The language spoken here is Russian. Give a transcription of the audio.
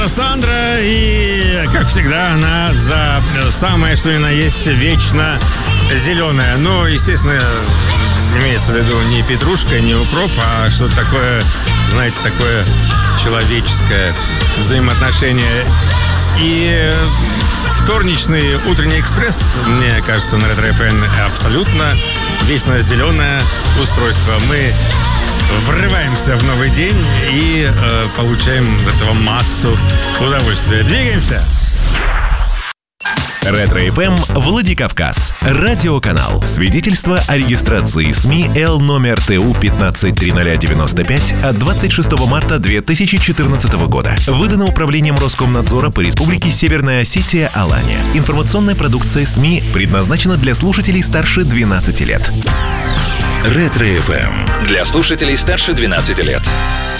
Сандра, и, как всегда, она за самое, что ни на есть, вечно зеленая. Ну, естественно, имеется в виду не петрушка, не укроп, а что-то такое, знаете, такое человеческое взаимоотношение. И вторничный утренний экспресс, мне кажется, на Ретро ФМ абсолютно вечно зеленое устройство. Мы врываемся в новый день и получаем от этого массу удовольствия. Двигаемся! Ретро-ФМ Владикавказ. Радиоканал. Свидетельство о регистрации СМИ Л номер ТУ 15-30095 от 26 марта 2014 года. Выдано Управлением Роскомнадзора по Республике Северная Осетия Алания. Информационная продукция СМИ предназначена для слушателей старше 12 лет. Ретро-ФМ. Для слушателей старше 12 лет.